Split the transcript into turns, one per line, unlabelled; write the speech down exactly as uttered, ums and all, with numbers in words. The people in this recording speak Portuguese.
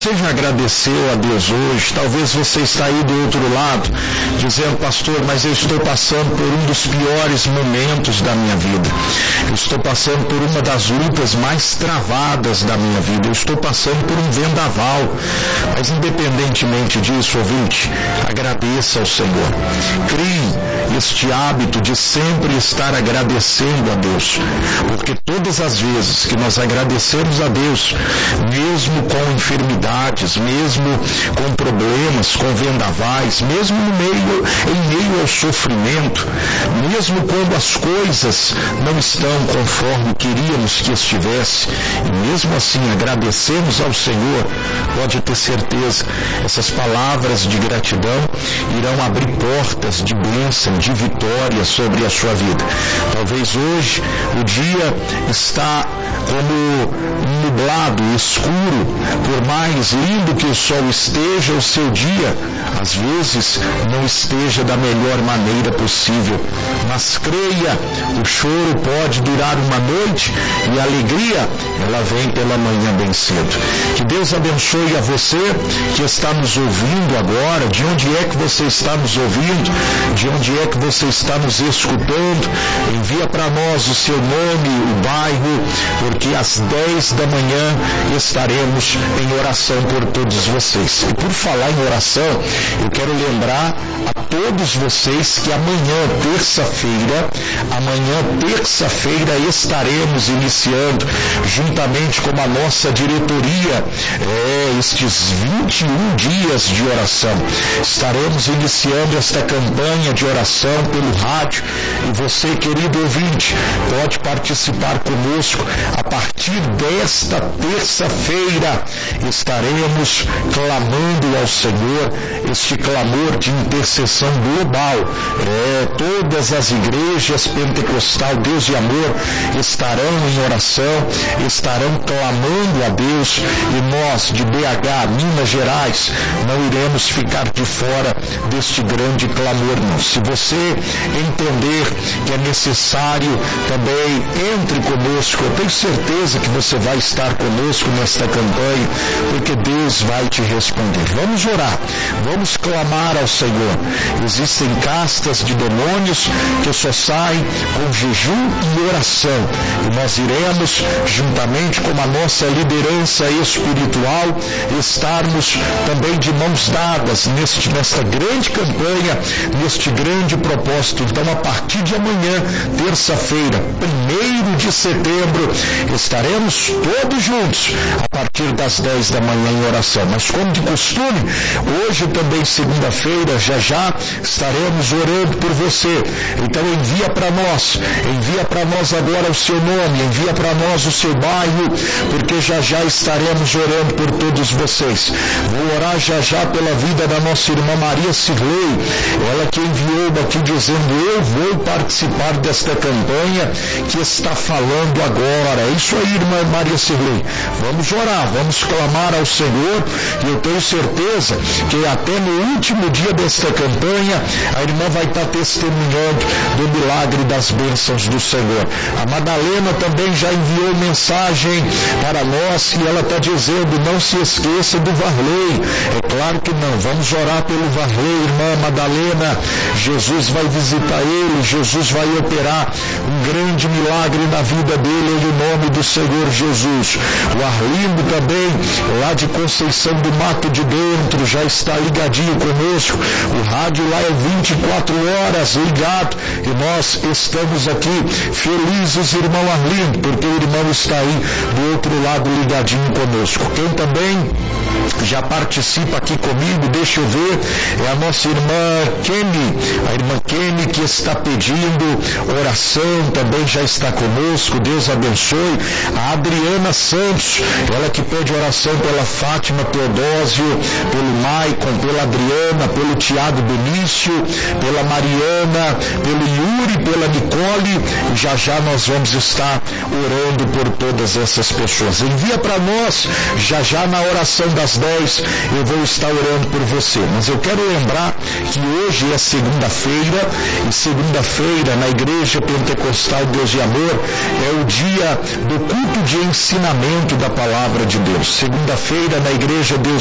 Você já agradeceu a Deus hoje? Talvez você está aí do outro lado, dizendo: pastor, mas eu estou passando por um dos piores momentos da minha vida. Eu estou passando por uma das lutas mais travadas da minha vida. Eu estou passando por um vendaval. Mas independentemente disso, ouvinte, agradeça ao Senhor. Crie este hábito de sempre estar agradecendo a Deus. Porque todas as vezes que nós agradecemos a Deus, mesmo com enfermidade, mesmo com problemas, com vendavais, mesmo no meio, em meio ao sofrimento, mesmo quando as coisas não estão conforme queríamos que estivesse, e mesmo assim agradecemos ao Senhor, pode ter certeza, essas palavras de gratidão irão abrir portas de bênção, de vitória sobre a sua vida. Talvez hoje o dia está como nublado, escuro, por mais lindo que o sol esteja, o seu dia às vezes não esteja da melhor maneira possível, mas creia, o choro pode durar uma noite e a alegria, ela vem pela manhã bem cedo. Que Deus abençoe a você que está nos ouvindo agora. De onde é que você está nos ouvindo? De onde é que você está nos escutando? Envia para nós o seu nome, o bairro, porque às dez da manhã estaremos em oração por todos vocês. E por falar em oração, eu quero lembrar a todos vocês que amanhã, terça-feira, amanhã, terça-feira, estaremos iniciando, juntamente com a nossa diretoria, é, estes vinte e um dias de oração. Estaremos iniciando esta campanha de oração pelo rádio, e você, querido ouvinte, pode participar conosco. A partir desta terça-feira estaremos clamando ao Senhor, este clamor de intercessão global. É, todas as igrejas pentecostal Deus e Amor estarão em oração, estarão clamando a Deus, e nós de B H, Minas Gerais, não iremos ficar de fora deste grande clamor, não. Se você entender que é necessário também, entre conosco. Eu tenho certeza que você vai estar conosco nesta campanha, porque Deus vai te responder. Vamos orar, vamos clamar ao Senhor. Existem castas de demônios que só saem com jejum e oração, e nós iremos, juntamente com a nossa liderança espiritual, estarmos também de mãos dadas neste, nesta grande campanha, neste grande propósito. Então, a partir de amanhã, terça-feira, primeiro de setembro, estaremos todos juntos a partir das dez da manhã em oração. Mas como de costume, hoje também, segunda-feira, já já estaremos orando por você. Então envia para nós, envia para nós agora o seu nome, envia para nós o seu bairro, porque já já estaremos orando por todos vocês. Vou orar já já pela vida da nossa irmã Maria Cirlei, ela que enviou aqui dizendo: eu vou participar desta campanha que está falando agora. É isso aí, irmã Maria Cirlei. Vamos orar, vamos clamar ao Senhor, e eu tenho certeza que até no último dia desta campanha, a irmã vai estar testemunhando do milagre das bênçãos do Senhor. A Madalena também já enviou mensagem para nós, e ela está dizendo: não se esqueça do Varley. É claro que não, vamos orar pelo Varley, irmã Madalena. Jesus vai visitar ele, Jesus vai operar um grande milagre na vida dele, em nome do Senhor Jesus. O Arlindo também, lá de Conceição do Mato de Dentro, já está ligadinho conosco. O rádio lá é vinte e quatro horas ligado, e nós estamos aqui felizes, irmão Arlindo, porque o irmão está aí do outro lado ligadinho conosco. Quem também já participa aqui comigo, deixa eu ver, é a nossa irmã Kemi, a irmã Kemi que está pedindo oração, também já está conosco. Deus abençoe. A Adriana Santos, ela que pede oração pela Fátima Teodósio, pelo Maicon, pela Adriana, pelo Tiago Benício, pela Mariana, pelo Yuri, pela Nicole, e já já nós vamos estar orando por todas essas pessoas. Envia para nós, já já na oração das dez, eu vou estar orando por você. Mas eu quero lembrar que hoje é segunda-feira, e segunda-feira na Igreja Pentecostal Deus e Amor é o dia do culto de ensinamento da Palavra de Deus. Segunda-feira na Igreja Deus